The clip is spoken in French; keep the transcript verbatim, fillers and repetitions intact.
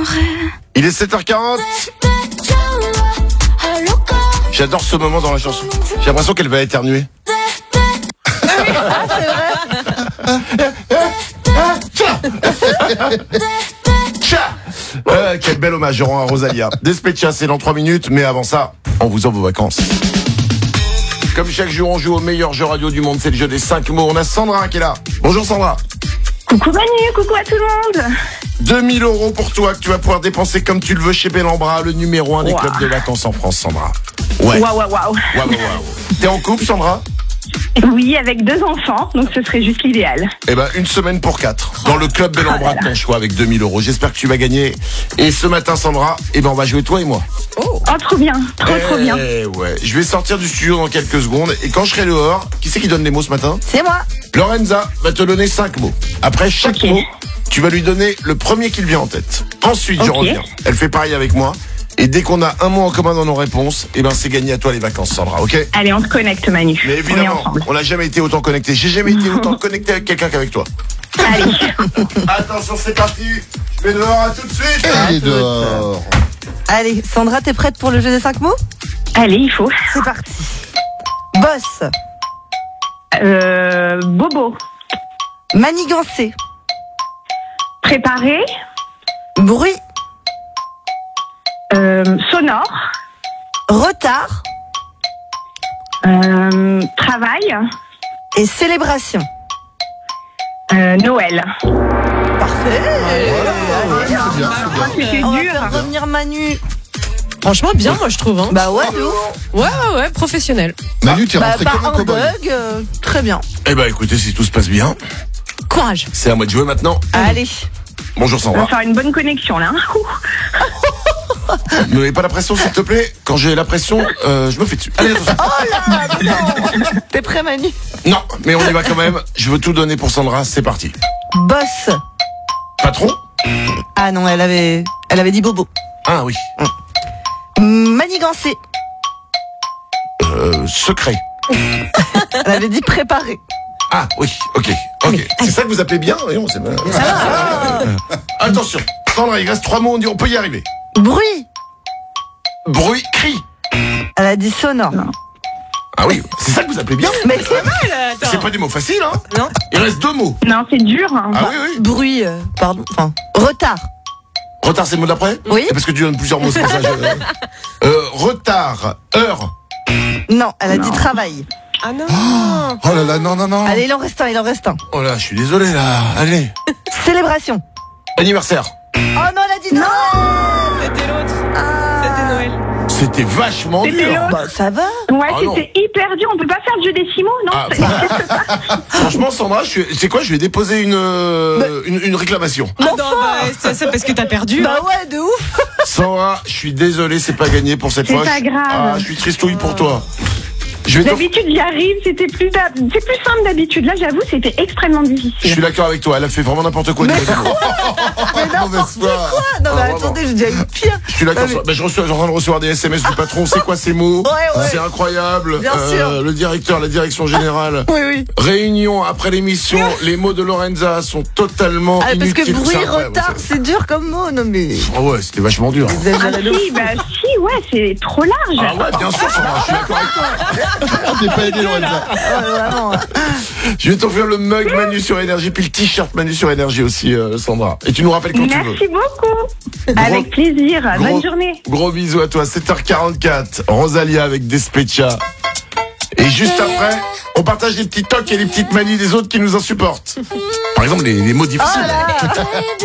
Il est sept heures quarante. J'adore ce moment dans la chanson. J'ai l'impression qu'elle va éternuer. Ah, c'est vrai. Euh, quel bel hommage, je rends à Rosalia. Despecha, c'est dans trois minutes, mais avant ça, on vous offre vos vacances. Comme chaque jour, on joue au meilleur jeu radio du monde, c'est le jeu des cinq mots. On a Sandra qui est là. Bonjour Sandra. Coucou Manu, coucou à tout le monde. deux mille euros pour toi que tu vas pouvoir dépenser comme tu le veux chez Bellambra, le numéro un des Wow. clubs de vacances en France, Sandra. Ouais. Waouh, waouh, waouh. Waouh, waouh. T'es en couple, Sandra? Oui, avec deux enfants, donc ce serait juste l'idéal. Eh ben, une semaine pour quatre. Dans le club Bellambra de ton choix avec deux mille euros. J'espère que tu vas gagner. Et ce matin, Sandra, eh ben, on va jouer toi et moi. Oh, trop bien, trop trop bien. Eh ouais. Je vais sortir du studio dans quelques secondes. Et quand je serai dehors, qui c'est qui donne les mots ce matin? C'est moi. Lorenza va te donner cinq mots. Après chaque Ok. mot, tu vas lui donner le premier qui te vient en tête. Ensuite, je Ok. reviens. Elle fait pareil avec moi. Et dès qu'on a un mot en commun dans nos réponses, eh ben, c'est gagné à toi les vacances, Sandra, ok? Allez, on se connecte Manu. Mais on est évidemment, ensemble. on n'a jamais été autant connectés. J'ai jamais été autant connecté avec quelqu'un qu'avec toi. Allez. Attention, c'est parti. Je vais dehors, à tout de suite. Il est dehors. Allez, Sandra, t'es prête pour le jeu des cinq mots? Allez, il faut. C'est parti. Boss. Euh, bobo. Manigancer. Préparé. Bruit. Euh, sonore. Retard. Euh, travail. Et célébration. Euh, Noël. Parfait. C'est bien, c'est bien. C'était On va dur. faire revenir Manu. Franchement, bien, moi, je trouve. Hein. Bah ouais, de ouf. Ouais, ouais, ouais, professionnel. Manu, tu es Bah, rentré pas comme un un cow-boy. bug. euh, très bien. Eh ben, écoutez, si tout se passe bien, Courage. c'est à moi de jouer maintenant. Allez. Bonjour On va Sandra. faire une bonne connexion là. Ouh. Ne mets pas la pression, s'il te plaît. Quand j'ai la pression, euh, je me fais dessus. Allez, attention. Oh là, mais non. T'es prêt, Manu? Non, mais on y va quand même. Je veux tout donner pour Sandra. C'est parti. Boss. Patron? Ah non, elle avait, elle avait dit bobo. Ah oui. Manigancer. Euh, secret. Elle avait dit préparer. Ah oui, ok, ok. C'est ça que vous appelez bien? Voyons, c'est bien. Ça va. Euh, Attention, Sandra, il reste trois mots. On dit, on peut y arriver. Bruit. Bruit, cri. Elle a dit sonore. Ah oui, c'est ça que vous appelez bien? Mais c'est C'est pas des mots faciles, hein? Non. Il reste deux mots. Non, c'est dur. Hein. Ah oui, oui. bruit. euh, pardon. Enfin, retard. Retard, c'est le mot d'après? Oui. C'est parce que tu donnes plusieurs mots, c'est pour ça. je- Euh, retard, heure. Non, elle a dit travail. Ah non. Oh là là, non, non, non. Allez, il en reste un, il en reste un. Oh là, je suis désolé là. Allez. Célébration. Anniversaire. Oh non, elle a dit non. C'était l'autre. Ah. C'était Noël. C'était vachement C'était dur. l'autre. Bah, ça va. Ouais, Ah non. c'était hyper dur. On peut pas faire le jeu des six mots, non? Ah, franchement, Sandra, je suis- c'est quoi? Je vais déposer une, euh, une, une réclamation. Ah non, bah, c'est c'est parce que t'as perdu. Bah hein. ouais, de ouf. Sandra, je suis désolé, c'est pas gagné pour cette C'est fois. pas Je- grave. Ah, je suis tristouille pour toi. Je vais t'offrir- D'habitude, j'y arrive. C'était plus, d'hab- c'est plus simple d'habitude. Là, j'avoue, c'était extrêmement Je difficile. suis d'accord avec toi. Elle a fait vraiment n'importe quoi. Mais Nicolas. Mauvaise foi. Ah, non, mais Ah, attendez, j'ai déjà eu pire. Je suis d'accord. Non, mais- Bah, je reçois, j'ai en train de recevoir des S M S du patron. C'est quoi ces mots? Ouais, ouais. C'est incroyable. Bien sûr. Le directeur, la direction générale. Oui, oui. Réunion après l'émission. Les mots de Lorenza sont totalement Ah, parce que inutiles. bruit, C'est incroyable, retard, ça. c'est dur comme mot. Non, mais. Ah ouais, c'était vachement dur. Ah Exagéré de ouf. si, bah si, ouais, c'est trop large. Ah ouais, bien sûr, Sandra, je suis d'accord avec toi. Ah, t'es pas aidé, Lorenza. Ouais, vraiment. Je vais t'offrir le mug Manu sur Énergie, puis le t-shirt Manu sur Énergie aussi, euh, Sandra. Et tu nous rappelles quand tu veux. Merci beaucoup. Avec plaisir. Gros- Bonne journée. Gros bisous à toi, sept heures quarante-quatre. Rosalia avec Despecha. Et juste après, on partage les petits tocs et les petites manies des autres qui nous insupportent. Par exemple, les, les mots difficiles. Oh là.